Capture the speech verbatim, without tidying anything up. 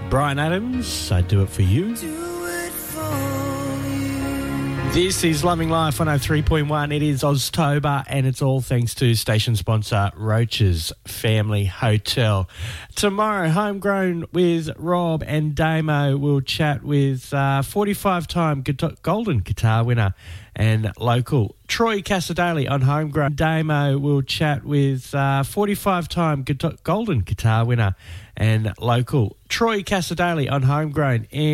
Bryan Adams, I Do It For You. This is Loving Life one oh three point one. It is Oztober, and it's all thanks to station sponsor Roach's Family Hotel. Tomorrow, Homegrown with Rob and Damo will chat with uh, forty-five-time Golden Guitar winner and local Troy Casadale on Homegrown. Damo will chat with uh, forty-five-time Golden Guitar winner and local Troy Casadale on Homegrown.